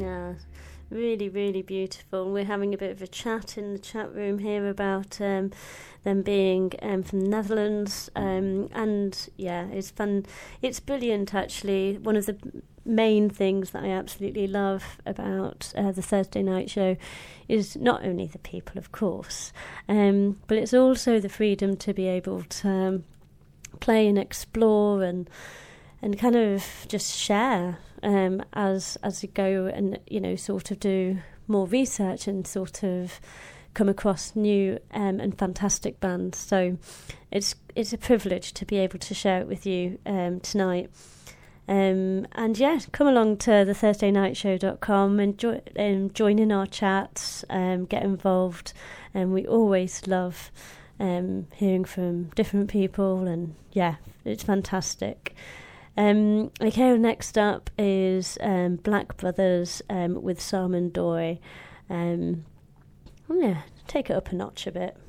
Yeah, really, really beautiful. We're having a bit of a chat in the chat room here about them being from the Netherlands, and yeah, it's fun. It's brilliant, actually. One of the main things that I absolutely love about the Thursday night show is not only the people, of course, but it's also the freedom to be able to play and explore and kind of just share as you go and, you know, sort of do more research and sort of come across new and fantastic bands. So it's a privilege to be able to share it with you tonight. And yeah, come along to the ThursdayNightShow.com and join in our chats, get involved. And we always love hearing from different people, and yeah, it's fantastic. Okay, next up is Black Brothers with Salmon Dory. Yeah, take it up a notch a bit.